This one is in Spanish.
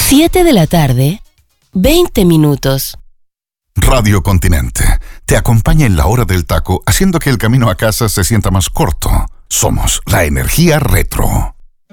7 de la tarde, 20 minutos. Radio Continente te acompaña en la hora del taco, haciendo que el camino a casa se sienta más corto. Somos la energía retro.